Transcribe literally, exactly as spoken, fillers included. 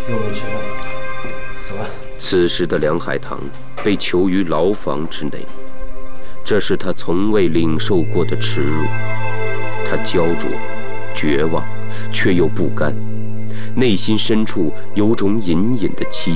又没吃饭，走吧。 此时的梁海棠被囚于牢房之内，这是他从未领受过的耻辱。他焦灼、绝望，却又不甘，内心深处有种隐隐的期